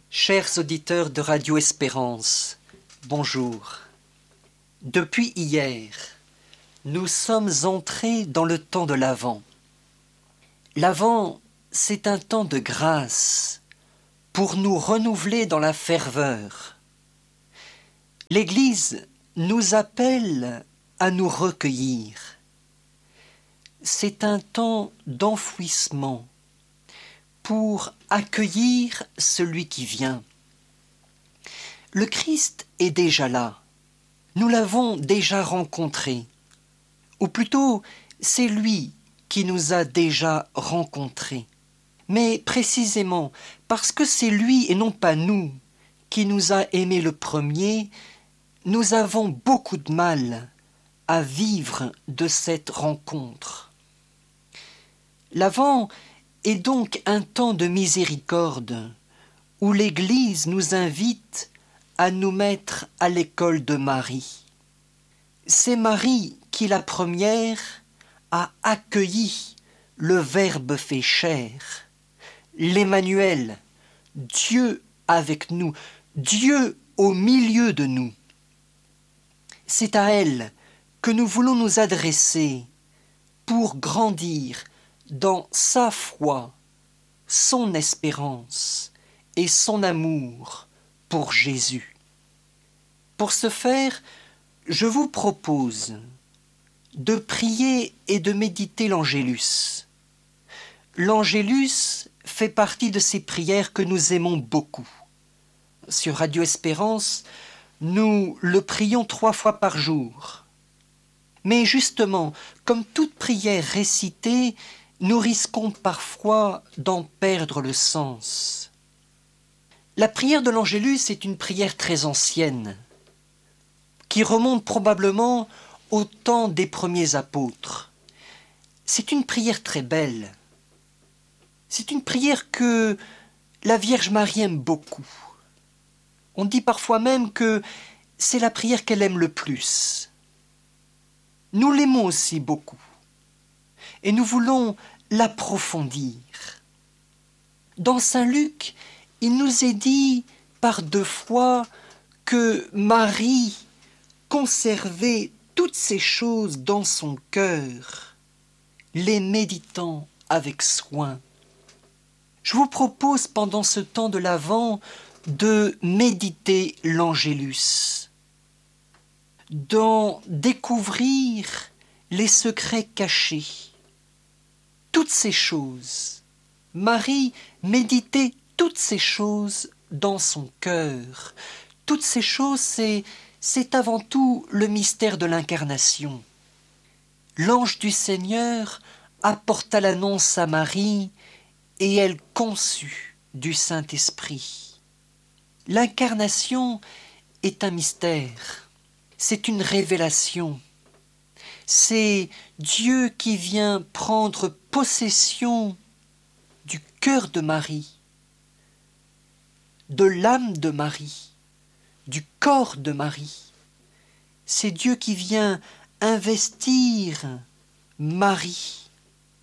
Chers auditeurs de Radio Espérance, bonjour. Depuis hier, nous sommes entrés dans le temps de l'Avent. L'Avent, c'est un temps de grâce pour nous renouveler dans la ferveur. L'Église nous appelle à nous recueillir. C'est un temps d'enfouissement pour accueillir celui qui vient. Le Christ est déjà là. Nous l'avons déjà rencontré. Ou plutôt, c'est lui qui nous a déjà rencontrés. Mais précisément, parce que c'est lui et non pas nous qui nous a aimés le premier, nous avons beaucoup de mal à vivre de cette rencontre. L'Avent est donc un temps de miséricorde où l'Église nous invite à nous mettre à l'école de Marie. C'est Marie qui, la première, a accueilli le Verbe fait chair, l'Emmanuel, Dieu avec nous, Dieu au milieu de nous. C'est à elle que nous voulons nous adresser pour grandir dans sa foi, son espérance et son amour pour Jésus. Pour ce faire, je vous propose de prier et de méditer l'Angélus. L'Angélus fait partie de ces prières que nous aimons beaucoup. Sur Radio Espérance, nous le prions 3 fois par jour. Mais justement, comme toute prière récitée, nous risquons parfois d'en perdre le sens. La prière de l'Angélus est une prière très ancienne, qui remonte probablement au temps des premiers apôtres. C'est une prière très belle. C'est une prière que la Vierge Marie aime beaucoup. On dit parfois même que c'est la prière qu'elle aime le plus. Nous l'aimons aussi beaucoup. Et nous voulons l'approfondir. Dans Saint Luc, il nous est dit par 2 fois que Marie conservait toutes ces choses dans son cœur, les méditant avec soin. Je vous propose pendant ce temps de l'Avent de méditer l'Angélus, d'en découvrir les secrets cachés. Toutes ces choses, Marie méditait toutes ces choses dans son cœur. Toutes ces choses, c'est avant tout le mystère de l'incarnation. L'ange du Seigneur apporta l'annonce à Marie et elle conçut du Saint-Esprit. L'incarnation est un mystère, c'est une révélation. C'est Dieu qui vient prendre possession du cœur de Marie, de l'âme de Marie, du corps de Marie. C'est Dieu qui vient investir Marie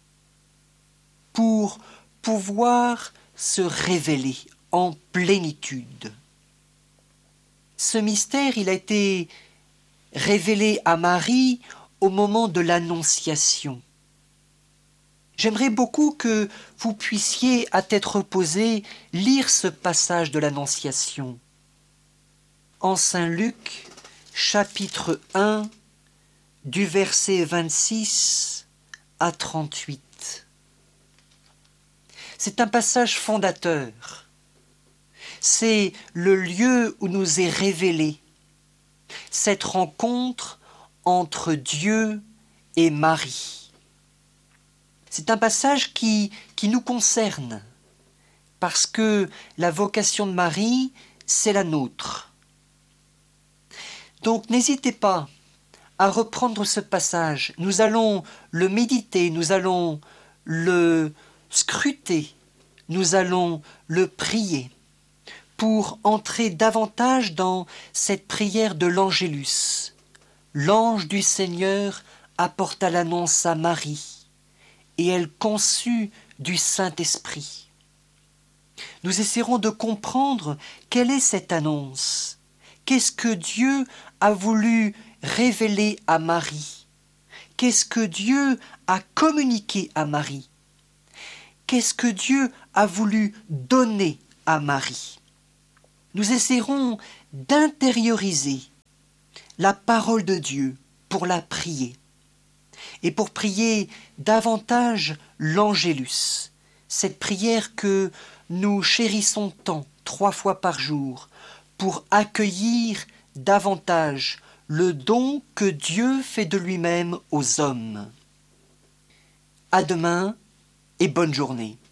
pour pouvoir se révéler en plénitude. Ce mystère, il a été révélé à Marie au moment de l'Annonciation. J'aimerais beaucoup que vous puissiez, à tête reposée, lire ce passage de l'Annonciation. En Saint Luc, chapitre 1, du verset 26 à 38. C'est un passage fondateur. C'est le lieu où nous est révélée cette rencontre entre Dieu et Marie. C'est un passage qui nous concerne, parce que la vocation de Marie, c'est la nôtre. Donc n'hésitez pas à reprendre ce passage. Nous allons le méditer, nous allons le scruter, nous allons le prier pour entrer davantage dans cette prière de l'Angélus. L'ange du Seigneur apporta l'annonce à Marie et elle conçut du Saint-Esprit. Nous essaierons de comprendre quelle est cette annonce. Qu'est-ce que Dieu a voulu révéler à Marie? Qu'est-ce que Dieu a communiqué à Marie? Qu'est-ce que Dieu a voulu donner à Marie? Nous essaierons d'intérioriser la parole de Dieu pour la prier et pour prier davantage l'Angélus, cette prière que nous chérissons tant 3 fois par jour pour accueillir davantage le don que Dieu fait de lui-même aux hommes. À demain et bonne journée.